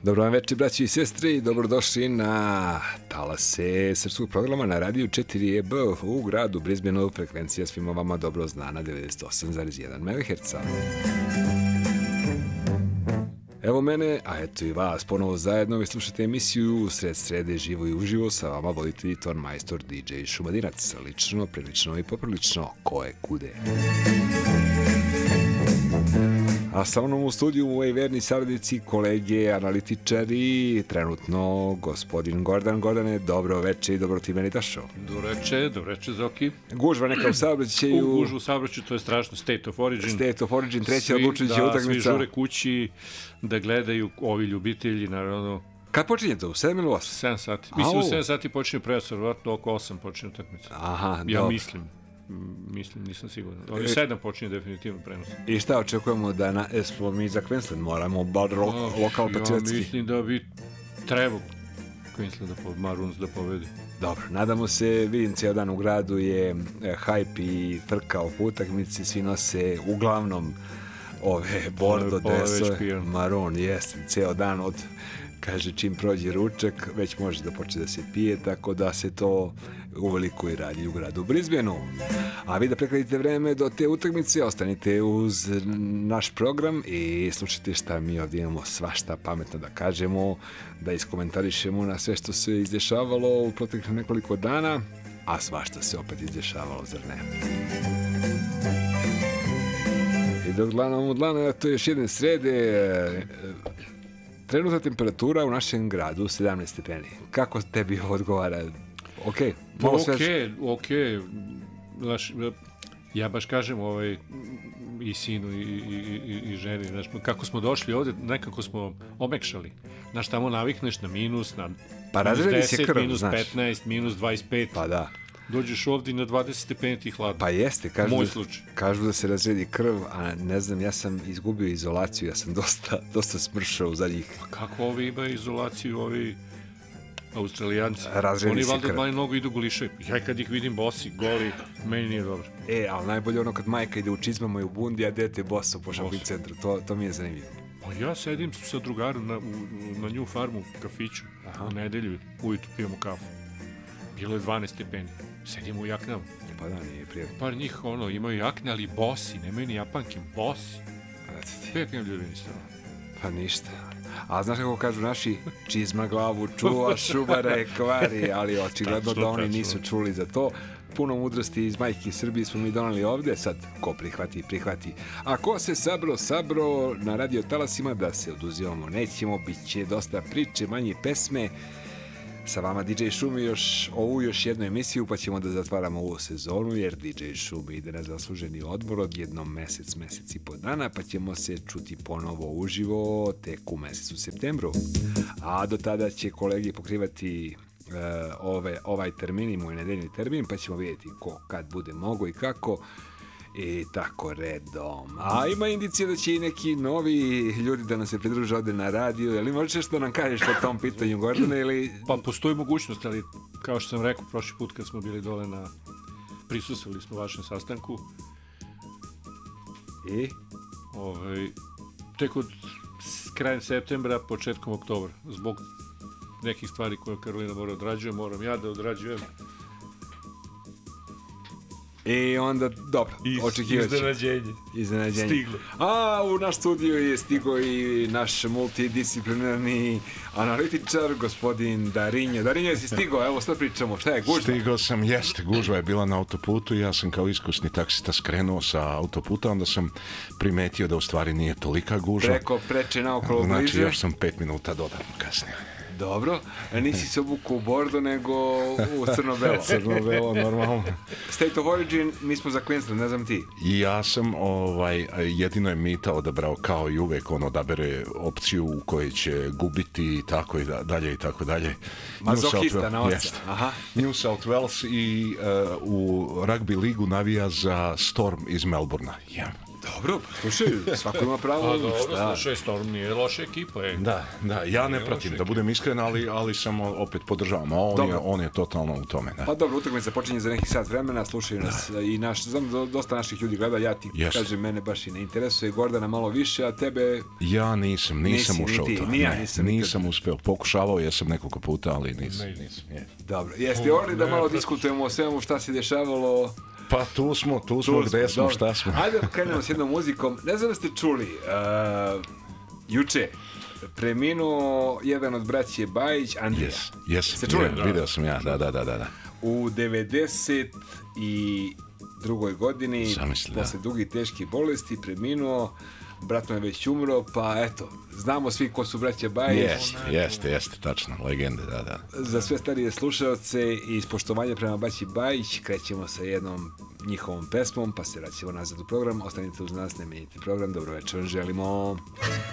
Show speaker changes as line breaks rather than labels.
Dobro vam večer, braći i sestre, i dobrodošli na talase srpskog programa na radiju 4EB u gradu Brisbaneu. Frekvencija svima vama dobro znana 98,1 MHz. Evo mene, a eto i vas, ponovo zajedno. Vi slušate emisiju Sred srede živo i uživo, sa vama voditelj ton majstor DJ Šumadinac. Lično, prilično i poprilično, ko je kude. A sa mnom u studiju moji verni saradnici, kolege, analitičari, trenutno gospodin Gordan. Gordane, dobro večer i dobro ti meni došao.
Dobro večer, Zoki.
Gužva neka u saobraćaju.
Gužva u saobraćaju, to je strašno, State of Origin.
State of Origin, treća odlučujuća utakmica.
Svi žure kući da gledaju, ovi ljubitelji, naravno.
Kad počinje to, u 7 ili 8?
7 sati. Mislim, u 7 sati počinje prenos, vjerojatno oko 8 počinje utakmica.
Aha,
ja
dobro.
Mislim, nisam siguran. Ali 7 počinje definitivno prenos.
I šta očekujemo da smo mi za Queensland, moramo bar lokal patriotski?
Ja mislim da bi trebao Queensland Maroons da pobedi.
Dobro, nadamo se, vidim cijel dan u gradu je hype i trka oko utakmici, svi nose uglavnom ove bordo dresove, maroon, jest, cijel dan od, kaže, čim prođe ručak, već može da počne da se pije, tako da se to uveliko i radi u gradu Brisbaneu. A vi da prekladite vreme do te utakmice, ostanite uz naš program i slušajte šta mi ovdje imamo svašta pametno da kažemo, da iskomentarišemo na sve što se izdešavalo u proteklih nekoliko dana, a svašta se opet izdešavalo, zar ne? I dok dlana, to je još jedne srede. Trenutna temperatura u našem gradu 17 stepeni. Kako tebi ovo odgovara? Okej.
Ja baš kažem i sinu i ženi, znaš, kako smo došli ovdje, nekako smo omekšali. Znaš, tamo navikneš na minus, na
pa
minus 10,
krv,
minus
znaš.
15, minus 25.
Pa da.
Dođeš ovdje na 20 stepeni ti hladno.
Pa jeste, kažu da se razredi krv, a ne znam, ja sam izgubio izolaciju, ja sam dosta smršao u zadnjih...
Pa kako ovi imaju izolaciju, ovi Australijanci?
Razredi se krv.
Oni valjda manje mnogo idu goliše. Ja kad ih vidim bosi, goli, meni nije dobro.
Ali najbolje ono kad majka ide u čizmama i u bundi, a dete boso po shopping centru, to mi je zanimljivo.
Pa ja sedim sa drugarom na New Farmu u kafiću, u nedelju, ujutru pijemo kafu. Bilo je 12 stepeni. Sedimo u jaknama.
Pa da, nije prijatno.
Par njih imaju jakne, ali bosi, nemaju ni japanke, bosi. Pekne ljudi niste.
Pa ništa. A znaš kako kažu naši, čizma glavu čuva, šubara je kvari, ali očigledno da oni nisu čuli za to. Puno mudrosti iz majke Srbije smo mi donali ovdje, sad ko prihvati. A ko se sabro na radio talasima, da se oduzimamo nećemo, bit će dosta priče, manje pesme. Sa vama DJ Šumi još jednu emisiju, pa ćemo da zatvaramo ovu sezonu, jer DJ Šumi ide na zasluženi odmor od jednom mesec i po dana, pa ćemo se čuti ponovo uživo tek u mesecu septembru. A do tada će kolegi pokrivati ovaj termin i moj nedeljni termin, pa ćemo vidjeti ko kad bude mogo i kako. I tako redom. A ima indicije da će i neki novi ljudi da nam se pridruže ovdje na radiju. Jel možeš što nam kažeš po tom pitanju, Gordane? Ili...
Pa postoji mogućnost, ali kao što sam rekao prošli put kad smo bili dole prisustvovali smo vašem sastanku.
I?
Tek od krajem septembra, početkom oktobra. Zbog nekih stvari koje Karolina mora odrađuje, moram ja da odrađujem. I
onda, dobro, očekivaći.
Iznenađenje. Stiglo.
A u naš studio je stigo i naš multidisciplinarni analitičar, gospodin Darinje. Darinje, si stigo, evo što pričamo, šta je gužva?
Stigao sam, jeste, gužva je bila na autoputu i ja sam kao iskusni taksista skrenuo sa autoputa, onda sam primetio da u stvari nije tolika gužva.
Preče naokolo bliže.
Znači, još sam 5 minuta dodatno kasnije.
Dobro, nisi se obukao u bordo, nego u crno-belo.
Crno-belo, normalno.
State of Origin, mi smo za Queensland, ne znam ti.
I ja sam, jedino je Mita odabrao kao i uvek, on odabere opciju u kojoj će gubiti i tako i dalje i tako dalje.
Mazohista na oca. Aha.
New South Wales i u rugby ligu navija za Storm iz Melbourna.
Dobro, slušaj, svako ima pravo.
Pa dobro, slušaj, Storm nije loša ekipa.
Da, ja ne pratim, da budem iskren, ali sam opet podržavam, a on je totalno u tome. Da.
Pa dobro, utakmica počinje za nekih sat vremena, slušaju nas i znam dosta naših ljudi gleda, ja ti kažem, mene baš i ne interesuje, Gordana malo više, a tebe...
Ja nisam ušao u to. Nisam uspeo, pokušavao jesam nekoliko puta, ali nisam.
Dobro, jeste ovdje da malo diskutujemo o svemu šta se dešavalo...
Pa tu smo, gde smo, šta smo.
Ajde da krenemo s jednom muzikom. Ne znam da ste čuli, juče preminuo jedan od braće Bajić, Andrija.
Jes,
ste čuli?
Video sam ja, da.
U 92. godini, posle dugih teških bolesti, preminuo, brat mu je već umro, pa eto, znamo svi ko su braća Bajić.
Jeste, tačno, legende, da.
Za sve starije slušaoce i ispoštovanje prema braći Bajić, krećemo sa jednom njihovom pesmom, pa se vraćamo nazad u program. Ostanite uz nas, ne menjite program, dobro večer, želimo.